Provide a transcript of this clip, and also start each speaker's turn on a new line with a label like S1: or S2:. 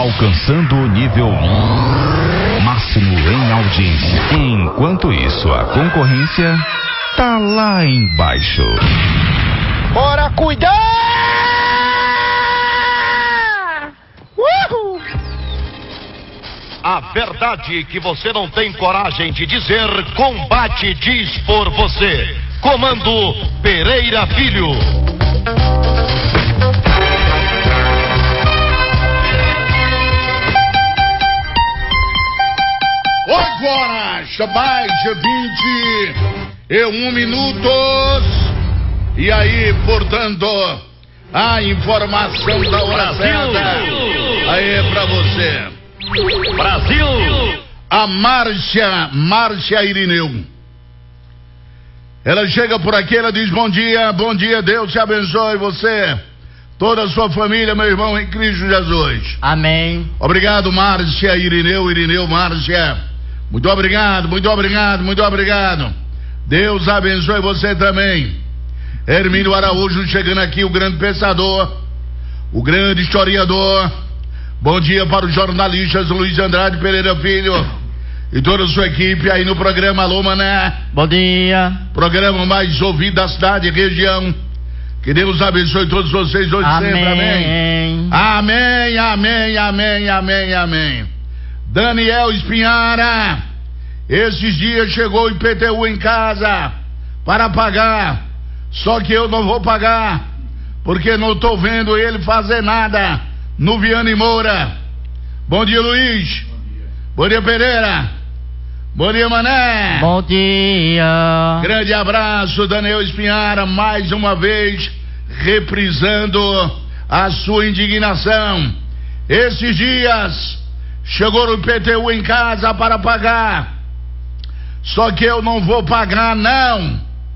S1: alcançando o nível máximo em audiência. Enquanto isso, a concorrência tá lá embaixo.
S2: Bora cuidar! Uhul!
S3: A verdade que você não tem coragem de dizer, Combate diz por você. Comando Pereira Filho.
S4: Agora, mais 21 minutos. E aí, portanto, a informação da hora certa. Aí pra você.
S3: Brasil!
S4: A Márcia Irineu. Ela chega por aqui, ela diz: bom dia, Deus te abençoe você, toda a sua família, meu irmão em Cristo Jesus.
S2: Amém.
S4: Obrigado, Márcia Irineu, Márcia. Muito obrigado. Deus abençoe você também. Hermínio Araújo chegando aqui, o grande pensador, o grande historiador. Bom dia para os jornalistas Luiz Andrade Pereira Filho e toda a sua equipe aí no programa Alô Mané.
S2: Bom dia.
S4: Programa mais ouvido da cidade e região. Que Deus abençoe todos vocês hoje sempre, amém. Daniel Espinhara, esses dias chegou o IPTU em casa para pagar, só que eu não vou pagar, porque não estou vendo ele fazer nada no Viana Moura. Bom dia, Luiz. Bom dia, Pereira. Bom dia, Mané.
S2: Bom dia.
S4: Grande abraço, Daniel Espinhara, mais uma vez reprisando a sua indignação. Esses dias chegou o IPTU em casa para pagar, só que eu não vou pagar, não.